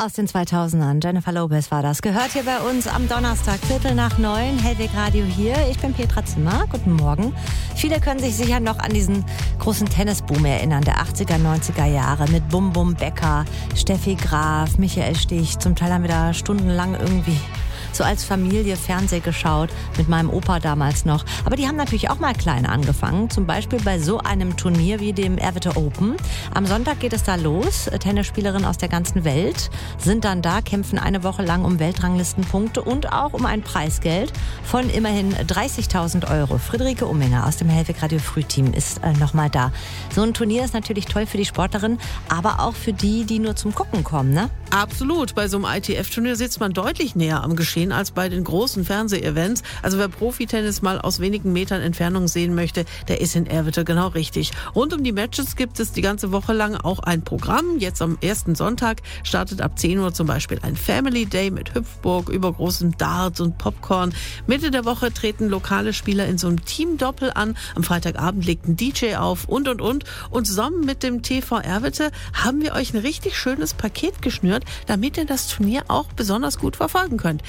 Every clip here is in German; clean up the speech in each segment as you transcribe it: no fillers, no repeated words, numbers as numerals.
aus den 2000ern. Jennifer Lopez war das. Gehört hier bei uns am Donnerstag, 8:45, Hellweg Radio hier. Ich bin Petra Zimmer. Guten Morgen. Viele können sich sicher noch an diesen großen Tennisboom erinnern, der 80er, 90er Jahre mit Bum Bum Becker, Steffi Graf, Michael Stich. Zum Teil haben wir da stundenlang irgendwie so als Familie Fernseh geschaut, mit meinem Opa damals noch. Aber die haben natürlich auch mal klein angefangen, zum Beispiel bei so einem Turnier wie dem Erwitte Open. Am Sonntag geht es da los. Tennisspielerinnen aus der ganzen Welt sind dann da, kämpfen eine Woche lang um Weltranglistenpunkte und auch um ein Preisgeld von immerhin 30.000 €. Friederike Umminger aus dem Hellweg Radio Frühteam ist nochmal da. So ein Turnier ist natürlich toll für die Sportlerinnen, aber auch für die, die nur zum Gucken kommen, ne? Absolut. Bei so einem ITF-Turnier sitzt man deutlich näher am Geschehen als bei den großen Fernseh-Events. Also wer Profitennis mal aus wenigen Metern Entfernung sehen möchte, der ist in Erwitte genau richtig. Rund um die Matches gibt es die ganze Woche lang auch ein Programm. Jetzt am ersten Sonntag startet ab 10 Uhr zum Beispiel ein Family Day mit Hüpfburg, übergroßem Darts und Popcorn. Mitte der Woche treten lokale Spieler in so einem Teamdoppel an. Am Freitagabend legt ein DJ auf und. Und zusammen mit dem TV Erwitte haben wir euch ein richtig schönes Paket geschnürt, damit ihr das Turnier auch besonders gut verfolgen könnt.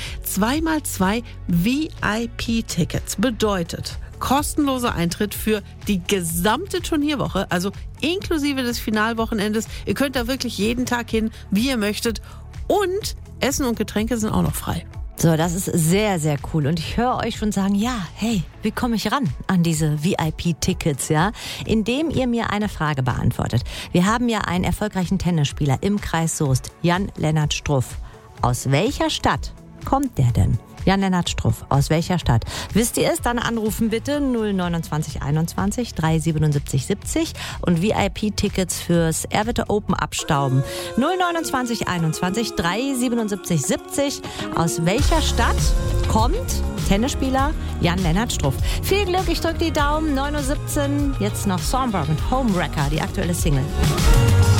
2x2 VIP-Tickets bedeutet kostenloser Eintritt für die gesamte Turnierwoche, also inklusive des Finalwochenendes. Ihr könnt da wirklich jeden Tag hin, wie ihr möchtet. Und Essen und Getränke sind auch noch frei. So, das ist sehr, sehr cool. Und ich höre euch schon sagen, ja, hey, wie komme ich ran an diese VIP-Tickets, ja? Indem ihr mir eine Frage beantwortet. Wir haben ja einen erfolgreichen Tennisspieler im Kreis Soest, Jan-Lennart Struff. Aus welcher Stadt kommt der denn? Jan-Lennart Struff, aus welcher Stadt? Wisst ihr es? Dann anrufen bitte 029 21 377 70 und VIP-Tickets fürs Erwitte Open abstauben. 029 21 377 70. Aus welcher Stadt kommt Tennisspieler Jan-Lennart Struff? Viel Glück, ich drücke die Daumen. 9:17 Uhr, jetzt noch Songbird mit Homewrecker, die aktuelle Single.